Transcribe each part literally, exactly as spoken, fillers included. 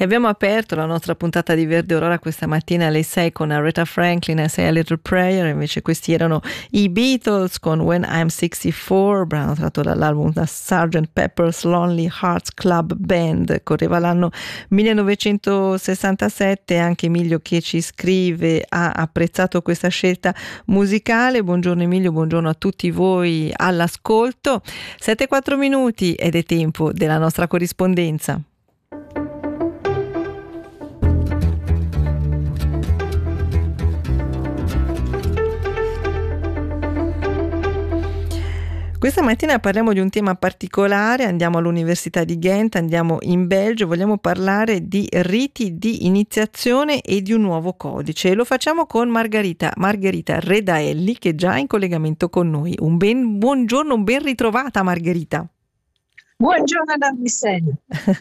E abbiamo aperto la nostra puntata di Verde Aurora questa mattina alle sei con Aretha Franklin e Say a Little Prayer, invece questi erano i Beatles con When I'm sessantaquattro, brano tratto dall'album da sergeant Pepper's Lonely Hearts Club Band. Correva l'anno millenovecentosessantasette, anche Emilio che ci scrive ha apprezzato questa scelta musicale. Buongiorno Emilio, buongiorno a tutti voi all'ascolto. sette e quattro minuti ed è tempo della nostra corrispondenza. Questa mattina parliamo di un tema particolare, andiamo all'Università di Ghent, andiamo in Belgio, vogliamo parlare di riti di iniziazione e di un nuovo codice e lo facciamo con Margherita, Margherita Redaelli, che è già in collegamento con noi. Un ben buongiorno, un ben ritrovata Margherita. Buongiorno da Bruxelles.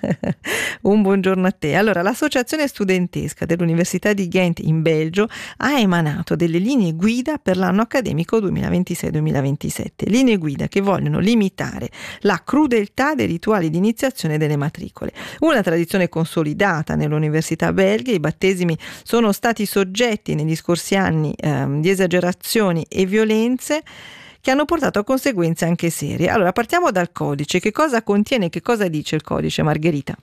Un buongiorno a te. Allora, l'associazione studentesca dell'Università di Ghent in Belgio ha emanato delle linee guida per l'anno accademico duemilaventisei duemilaventisette. Linee guida che vogliono limitare la crudeltà dei rituali di iniziazione delle matricole. Una tradizione consolidata nell'università belga, i battesimi sono stati soggetti negli scorsi anni ehm, di esagerazioni e violenze che hanno portato a conseguenze anche serie. Allora, partiamo dal codice. Che cosa contiene, che cosa dice il codice, Margherita?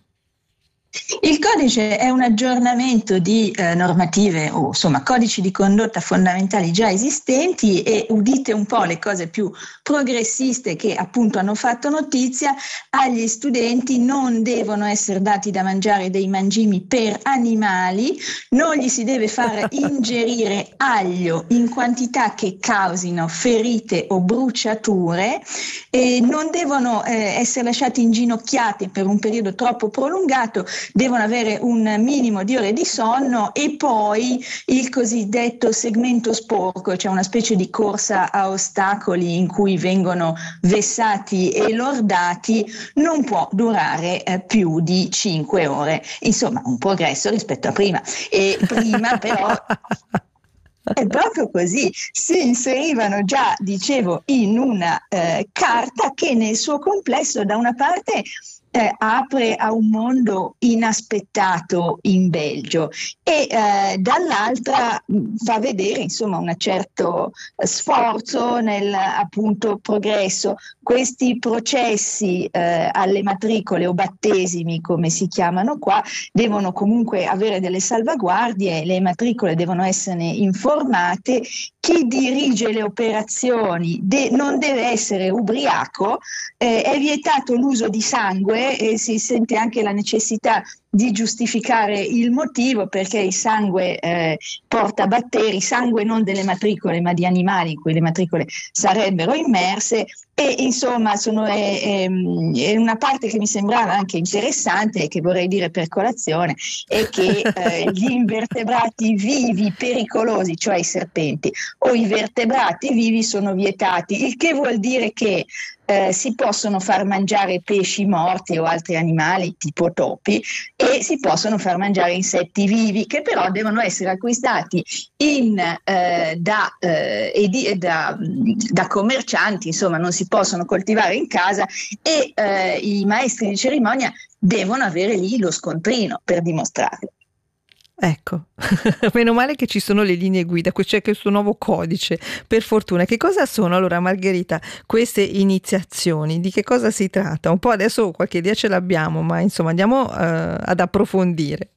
Il codice è un aggiornamento di eh, normative o insomma codici di condotta fondamentali già esistenti e, udite un po' le cose più progressiste che appunto hanno fatto notizia, agli studenti non devono essere dati da mangiare dei mangimi per animali, non gli si deve far ingerire aglio in quantità che causino ferite o bruciature e non devono eh, essere lasciati inginocchiati per un periodo troppo prolungato, devono avere un minimo di ore di sonno e poi il cosiddetto segmento sporco, cioè una specie di corsa a ostacoli in cui vengono vessati e lordati, non può durare eh, più di cinque ore. Insomma, un progresso rispetto a prima. E prima però è proprio così, si inserivano già, dicevo, in una eh, carta che nel suo complesso da una parte Eh, apre a un mondo inaspettato in Belgio e eh, dall'altra mh, fa vedere insomma un certo sforzo nel appunto progresso. Questi processi eh, alle matricole o battesimi, come si chiamano qua, devono comunque avere delle salvaguardie, le matricole devono essere informate, chi dirige le operazioni de- non deve essere ubriaco, eh, è vietato l'uso di sangue e si sente anche la necessità di giustificare il motivo perché il sangue eh, porta batteri, sangue non delle matricole ma di animali in cui le matricole sarebbero immerse e insomma sono, è, è, è una parte che mi sembrava anche interessante e che vorrei dire per colazione è che eh, gli invertebrati vivi pericolosi, cioè i serpenti o i vertebrati vivi sono vietati, il che vuol dire che Eh, si possono far mangiare pesci morti o altri animali tipo topi e si possono far mangiare insetti vivi che però devono essere acquistati in, eh, da, eh, edi- da, da commercianti, insomma non si possono coltivare in casa e eh, i maestri di cerimonia devono avere lì lo scontrino per dimostrarlo. Ecco, meno male che ci sono le linee guida, c'è questo nuovo codice, per fortuna. Che cosa sono allora, Margherita, queste iniziazioni? Di che cosa si tratta? Un po' adesso qualche idea ce l'abbiamo, ma insomma andiamo uh, ad approfondire.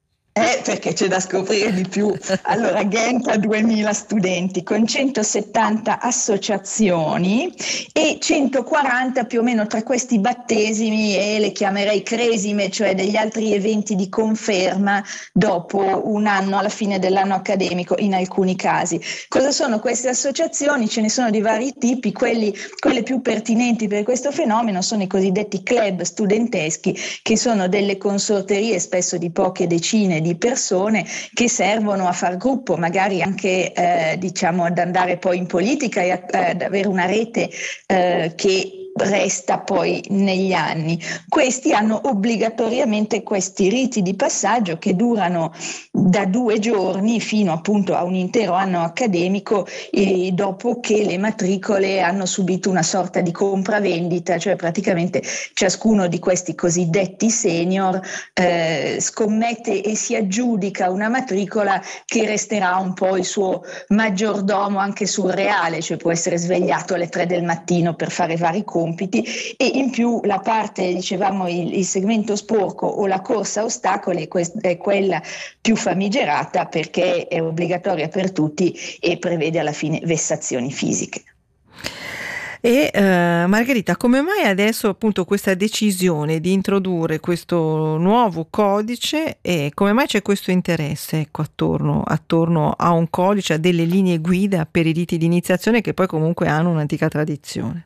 Eh, perché c'è da scoprire di più. Allora, Ghent ha duemila studenti con centosettanta associazioni e centoquaranta più o meno tra questi battesimi e le chiamerei cresime, cioè degli altri eventi di conferma dopo un anno, alla fine dell'anno accademico in alcuni casi. Cosa sono queste associazioni? Ce ne sono di vari tipi, quelli, quelle più pertinenti per questo fenomeno sono i cosiddetti club studenteschi, che sono delle consorterie spesso di poche decine di di persone che servono a far gruppo, magari anche eh, diciamo ad andare poi in politica e a, ad avere una rete eh, che resta poi negli anni. Questi hanno obbligatoriamente questi riti di passaggio che durano da due giorni fino appunto a un intero anno accademico, e dopo che le matricole hanno subito una sorta di compravendita, cioè praticamente ciascuno di questi cosiddetti senior eh, scommette e si aggiudica una matricola che resterà un po' il suo maggiordomo anche surreale, cioè può essere svegliato alle tre del mattino per fare vari compiti, e in più la parte, dicevamo, il, il segmento sporco o la corsa a ostacoli è quella più famigerata perché è obbligatoria per tutti e prevede alla fine vessazioni fisiche. E eh, Margherita, come mai adesso appunto questa decisione di introdurre questo nuovo codice, e come mai c'è questo interesse, ecco, attorno, attorno a un codice, a delle linee guida per i riti di iniziazione che poi comunque hanno un'antica tradizione?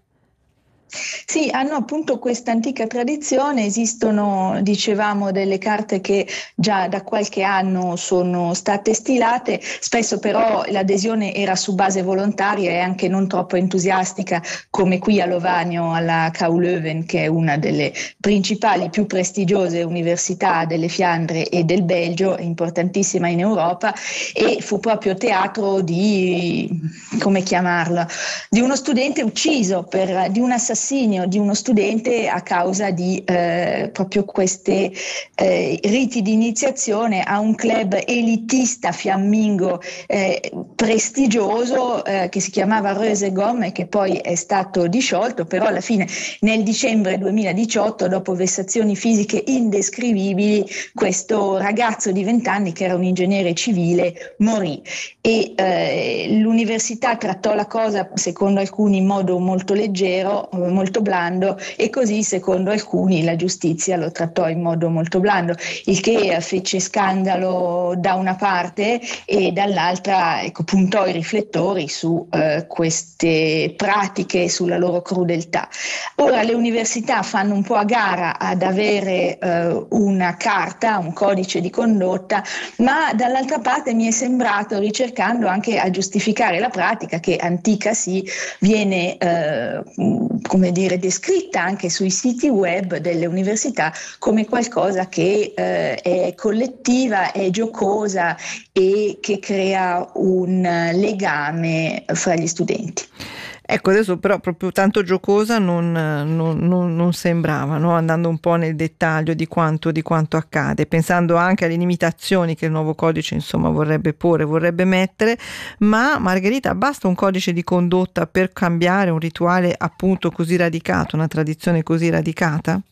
Sì, hanno appunto questa antica tradizione, esistono, dicevamo, delle carte che già da qualche anno sono state stilate, spesso però l'adesione era su base volontaria e anche non troppo entusiastica, come qui a Lovanio alla K U Leuven, che è una delle principali, più prestigiose università delle Fiandre e del Belgio, importantissima in Europa, e fu proprio teatro di, come chiamarlo, di uno studente ucciso, per, di un assassino di uno studente a causa di eh, proprio questi eh, riti di iniziazione a un club elitista fiammingo eh, prestigioso eh, che si chiamava Rösegom e che poi è stato disciolto, però alla fine nel dicembre duemiladiciotto, dopo vessazioni fisiche indescrivibili, questo ragazzo di venti anni, che era un ingegnere civile, morì, e eh, l'università trattò la cosa secondo alcuni in modo molto leggero, molto blando, e così secondo alcuni la giustizia lo trattò in modo molto blando, il che fece scandalo da una parte e dall'altra, ecco, puntò i riflettori su eh, queste pratiche e sulla loro crudeltà. Ora le università fanno un po' a gara ad avere eh, una carta, un codice di condotta, ma dall'altra parte mi è sembrato, ricercando, anche a giustificare la pratica, che antica sì, viene eh, come dire, descritta anche sui siti web delle università come qualcosa che eh, è collettiva, è giocosa e che crea un legame fra gli studenti. Ecco, adesso però proprio tanto giocosa non, non, non, non sembrava, no? Andando un po' nel dettaglio di quanto, di quanto accade, pensando anche alle limitazioni che il nuovo codice insomma vorrebbe porre, vorrebbe mettere. Ma Margherita, basta un codice di condotta per cambiare un rituale appunto così radicato, una tradizione così radicata?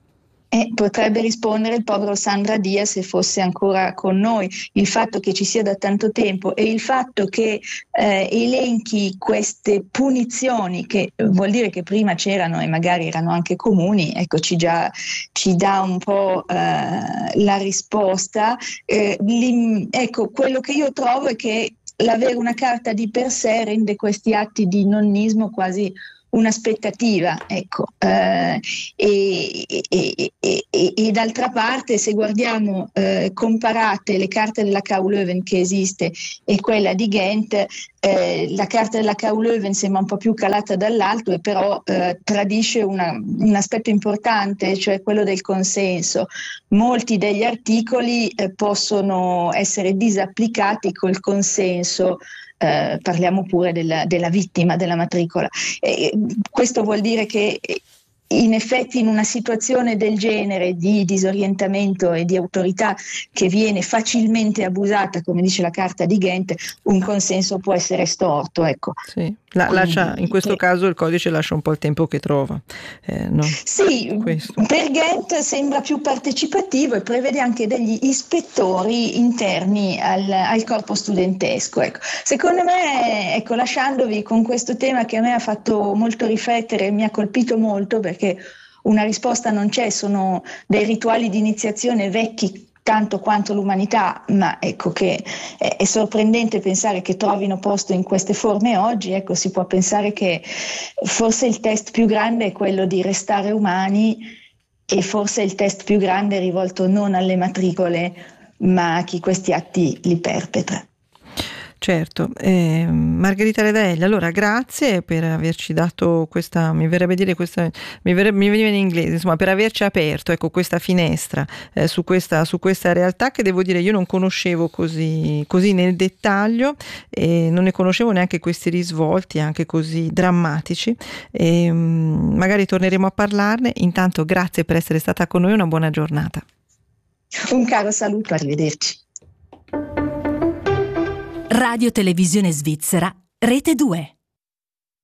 E potrebbe rispondere il povero Sandra Diaz se fosse ancora con noi. Il fatto che ci sia da tanto tempo e il fatto che eh, elenchi queste punizioni, che vuol dire che prima c'erano e magari erano anche comuni, ecco, ci, già, ci dà un po' eh, la risposta. Eh, ecco, quello che io trovo è che l'avere una carta di per sé rende questi atti di nonnismo quasi un'aspettativa, ecco, eh, e, e, e, e, e d'altra parte, se guardiamo eh, comparate le carte della K U Leuven che esiste e quella di Ghent, eh, la carta della K U Leuven sembra un po' più calata dall'alto e però eh, tradisce una, un aspetto importante, cioè quello del consenso. Molti degli articoli eh, possono essere disapplicati col consenso. Eh, parliamo pure della, della vittima della matricola. Eh, questo vuol dire che in effetti in una situazione del genere di disorientamento e di autorità che viene facilmente abusata, come dice la carta di Ghent, un consenso può essere storto. Ecco. Sì. La, lascia, in questo caso il codice lascia un po' il tempo che trova. Eh, no? Sì, questo. Per Ghent sembra più partecipativo e prevede anche degli ispettori interni al, al corpo studentesco. Ecco. Secondo me, ecco, lasciandovi con questo tema che a me ha fatto molto riflettere e mi ha colpito molto, perché una risposta non c'è, sono dei rituali di iniziazione vecchi tanto quanto l'umanità, ma ecco che è, è sorprendente pensare che trovino posto in queste forme oggi. Ecco, si può pensare che forse il test più grande è quello di restare umani, e forse il test più grande è rivolto non alle matricole ma a chi questi atti li perpetra. Certo, eh, Margherita Redaelli, allora grazie per averci dato questa, mi verrebbe dire questa, mi, verrebbe, mi veniva in inglese, insomma, per averci aperto, ecco, questa finestra eh, su, questa, su questa realtà che devo dire io non conoscevo così, così nel dettaglio, e non ne conoscevo neanche questi risvolti anche così drammatici, e, mh, magari torneremo a parlarne. Intanto grazie per essere stata con noi, una buona giornata. Un caro saluto, arrivederci. Radio Televisione Svizzera, Rete due.